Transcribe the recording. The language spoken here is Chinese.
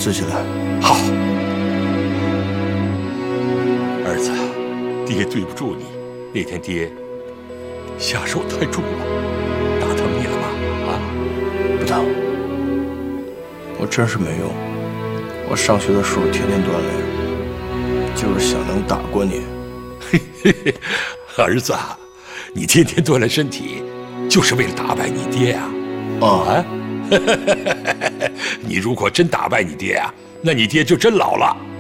拾起来。 好，儿子，爹对不住你。那天爹下手太重了，打疼你了吧？啊？ 不疼，我真是没用。我上学的时候天天锻炼，就是想能打过你。 嘿嘿嘿，儿子，你天天锻炼身体，就是为了打败你爹呀！啊，你如果真打败你爹啊，那你爹就真老了。